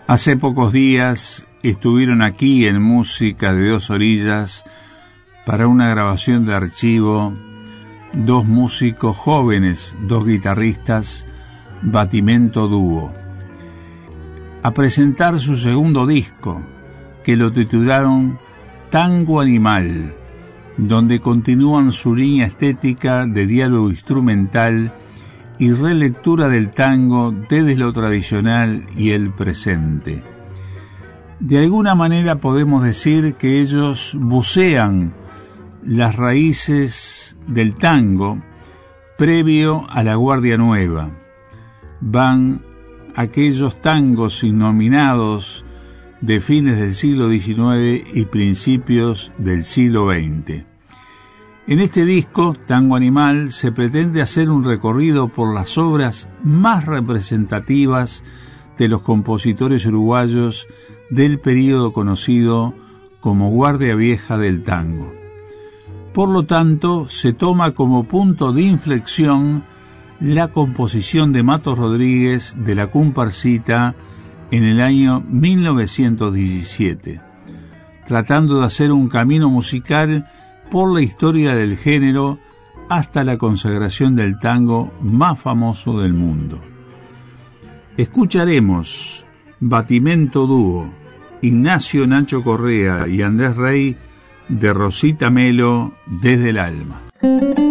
Hace pocos días estuvieron aquí en Música de Dos Orillas para una grabación de archivo dos músicos jóvenes, dos guitarristas, Batimento Dúo, a presentar su segundo disco, que lo titularon Tango Animal, donde continúan su línea estética de diálogo instrumental y relectura del tango desde lo tradicional y el presente. De alguna manera podemos decir que ellos bucean las raíces del tango previo a la Guardia Nueva. Van aquellos tangos innominados de fines del siglo XIX y principios del siglo XX. En este disco, Tango Animal, se pretende hacer un recorrido por las obras más representativas de los compositores uruguayos del período conocido como Guardia Vieja del tango. Por lo tanto, se toma como punto de inflexión la composición de Matos Rodríguez de La Comparsita en el año 1917, tratando de hacer un camino musical por la historia del género hasta la consagración del tango más famoso del mundo. Escucharemos Batimento Dúo, Ignacio Nacho Correa y Andrés Rey, de Rosita Melo, Desde el Alma.